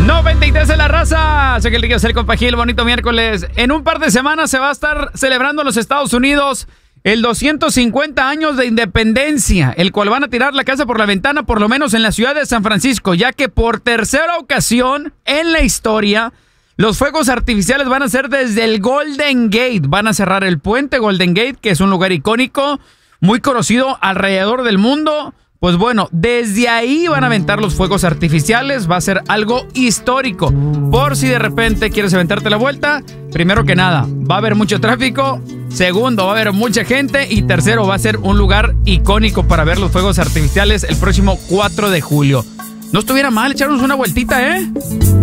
93 de la raza. Soy el Ricky Ocel, compa Gil. Bonito miércoles. En un par de semanas se va a estar celebrando en los Estados Unidos el 250 años de independencia, el cual van a tirar la casa por la ventana, por lo menos en la ciudad de San Francisco, ya que por tercera ocasión en la historia, los fuegos artificiales van a ser desde el Golden Gate. Van a cerrar el puente Golden Gate, que es un lugar icónico, muy conocido alrededor del mundo. Pues bueno, desde ahí van a aventar los fuegos artificiales. Va a ser algo histórico. Por si de repente quieres aventarte la vuelta, primero que nada, va a haber mucho tráfico. Segundo, va a haber mucha gente. Y tercero, va a ser un lugar icónico para ver los fuegos artificiales el próximo 4 de julio. No estuviera mal echarnos una vueltita, ¿eh?